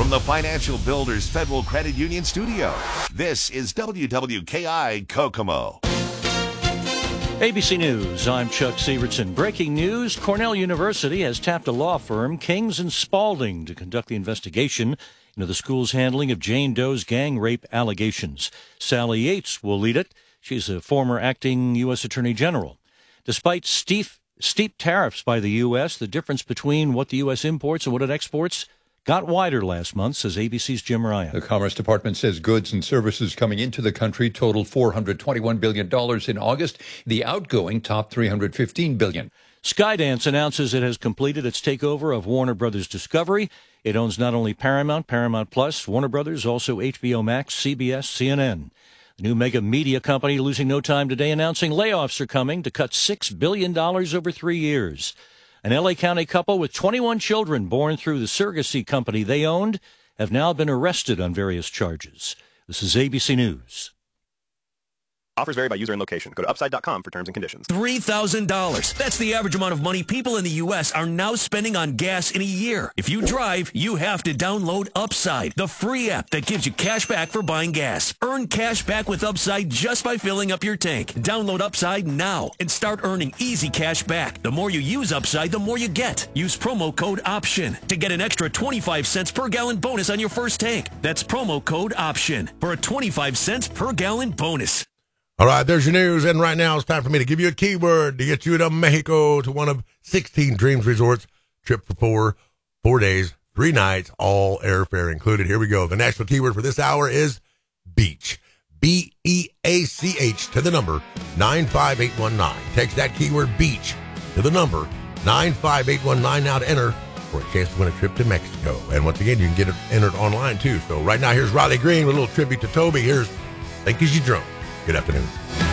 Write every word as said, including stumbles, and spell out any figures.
from the Financial Builders Federal Credit Union studio, this is W W K I Kokomo. A B C News, I'm Chuck Sievertson. Breaking news, Cornell University has tapped a law firm, Kings and Spalding, to conduct the investigation into the school's handling of Jane Doe's gang rape allegations. Sally Yates will lead it. She's a former acting U S Attorney General. Despite steep, steep tariffs by the U S, the difference between what the U S imports and what it exports got wider last month, says A B C's Jim Ryan. The Commerce Department says goods and services coming into the country totaled four hundred twenty-one billion dollars in August. The outgoing topped three hundred fifteen billion dollars. Skydance announces it has completed its takeover of Warner Brothers Discovery. It owns not only Paramount, Paramount Plus, Warner Brothers, also H B O Max, C B S, C N N. The new mega media company losing no time today, announcing layoffs are coming to cut six billion dollars over three years. An L A County couple with twenty-one children born through the surrogacy company they owned have now been arrested on various charges. This is A B C News. Offers vary by user and location. Go to upside dot com for terms and conditions. three thousand dollars. That's the average amount of money people in the U S are now spending on gas in a year. If you drive, you have to download Upside, the free app that gives you cash back for buying gas. Earn cash back with Upside just by filling up your tank. Download Upside now and start earning easy cash back. The more you use Upside, the more you get. Use promo code OPTION to get an extra twenty-five cents per gallon bonus on your first tank. That's promo code OPTION for a twenty-five cents per gallon bonus. All right, there's your news, and right now it's time for me to give you a keyword to get you to Mexico to one of sixteen Dreams Resorts. Trip for four, four days, three nights, all airfare included. Here we go. The national keyword for this hour is beach. B E A C H to the number nine five eight one nine. Text that keyword beach to the number nine five eight one nine now to enter for a chance to win a trip to Mexico. And once again, you can get it entered online, too. So right now, here's Riley Green with a little tribute to Toby. Here's Think As You Drunk. Good afternoon.